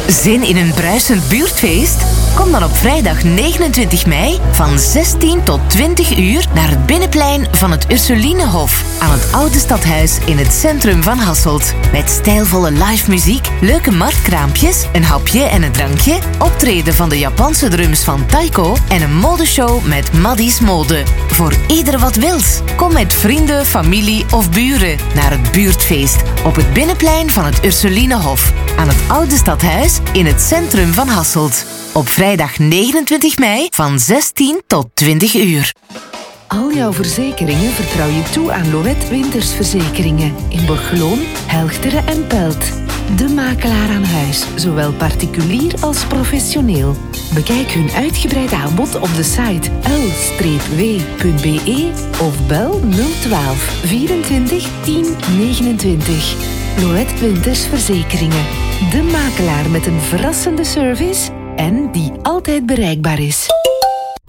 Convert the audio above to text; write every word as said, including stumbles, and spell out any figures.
Zin in een bruisend buurtfeest? Kom dan op vrijdag negenentwintig mei van zestien tot twintig uur naar het binnenplein van het Ursulinehof aan het Oude Stadhuis in het centrum van Hasselt. Met stijlvolle live muziek, leuke marktkraampjes, een hapje en een drankje, optreden van de Japanse drums van Taiko en een modeshow met Maddy's Mode. Voor ieder wat wils. Kom met vrienden, familie of buren naar het buurtfeest op het binnenplein van het Ursulinehof aan het Oude Stadhuis in het centrum van Hasselt. Op vrijdag negenentwintig mei van zestien tot twintig uur. Al jouw verzekeringen vertrouw je toe aan Lorette Winters Verzekeringen in Borgeloon, Helchteren en Pelt. De makelaar aan huis, zowel particulier als professioneel. Bekijk hun uitgebreid aanbod op de site l w punt b e of bel nul een twee vierentwintig tien negenentwintig. Lorette Winters Verzekeringen. De makelaar met een verrassende service en die altijd bereikbaar is.